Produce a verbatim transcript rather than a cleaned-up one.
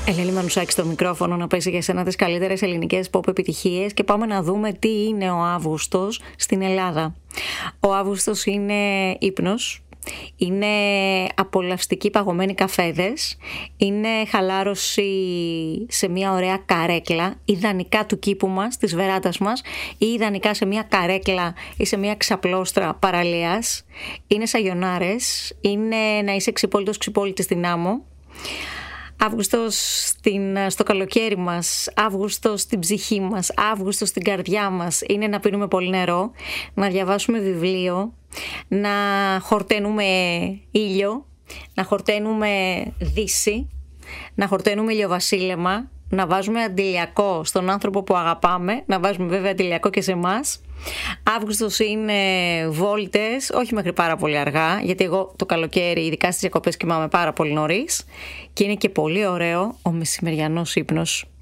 Ελένη Μανουσάκη στο μικρόφωνο να παίζει για σένα τις καλύτερες ελληνικές pop επιτυχίες και πάμε να δούμε τι είναι ο Αύγουστος στην Ελλάδα. Ο Αύγουστος είναι ύπνος, είναι απολαυστικοί παγωμένοι καφέδες, είναι χαλάρωση σε μια ωραία καρέκλα, ιδανικά του κήπου μας, της βεράντας μας, ή ιδανικά σε μια καρέκλα ή σε μια ξαπλώστρα παραλίας, είναι σαγιονάρες, είναι να είσαι ξυπόλυτος ξυπόλυτη στην άμμο. Αύγουστος στην, στο καλοκαίρι μας, Αύγουστος στην ψυχή μας, Αύγουστος στην καρδιά μας είναι να πίνουμε πολύ νερό, να διαβάσουμε βιβλίο, να χορταίνουμε ήλιο, να χορταίνουμε δύση, να χορταίνουμε ηλιοβασίλεμα, να βάζουμε αντιλιακό στον άνθρωπο που αγαπάμε, να βάζουμε βέβαια αντιλιακό και σε εμάς. Αύγουστος είναι βόλτες, όχι μέχρι πάρα πολύ αργά, γιατί εγώ το καλοκαίρι, ειδικά στις διακοπές, κοιμάμαι πάρα πολύ νωρίς και είναι και πολύ ωραίο ο μεσημεριανός ύπνος.